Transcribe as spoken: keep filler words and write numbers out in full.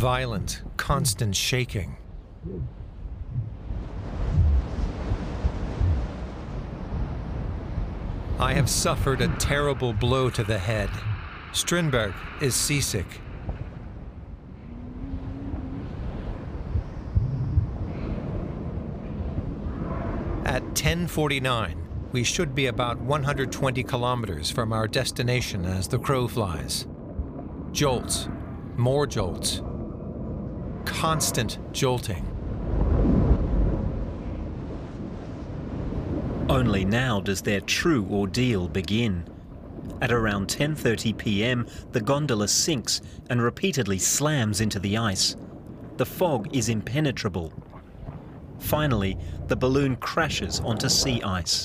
violent, constant shaking. I have suffered a terrible blow to the head. Strindberg is seasick. At ten forty-nine, we should be about one hundred twenty kilometers from our destination as the crow flies. Jolts, more jolts, constant jolting. Only now does their true ordeal begin. At around ten thirty p m, the gondola sinks and repeatedly slams into the ice. The fog is impenetrable. Finally, the balloon crashes onto sea ice.